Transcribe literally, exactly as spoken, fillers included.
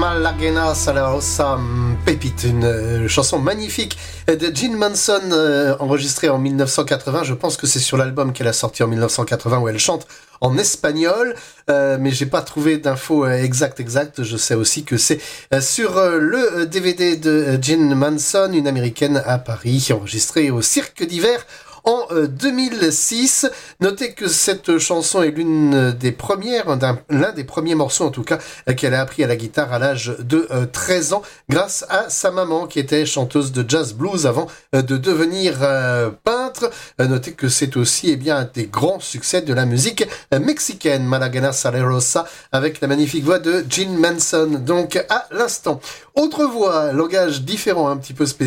Malaguena Salarosa Pépite, une euh, chanson magnifique de Jean Manson euh, enregistrée en dix-neuf cent quatre-vingts. Je pense que c'est sur l'album qu'elle a sorti en dix-neuf cent quatre-vingts où elle chante en espagnol, euh, mais j'ai pas trouvé d'infos euh, exactes exactes. Je sais aussi que c'est euh, sur euh, le D V D de euh, Jean Manson, une américaine à Paris, enregistrée au Cirque d'hiver en deux mille six. Notez que cette chanson est l'une des premières, d'un, l'un des premiers morceaux en tout cas, qu'elle a appris à la guitare à l'âge de euh, treize ans grâce à sa maman qui était chanteuse de jazz blues avant euh, de devenir euh, peintre. Euh, notez que c'est aussi eh bien, un des grands succès de la musique euh, mexicaine, Malaguena Salerosa, avec la magnifique voix de Jean Manson. Donc à l'instant, autre voix, langage différent, un petit peu spécial.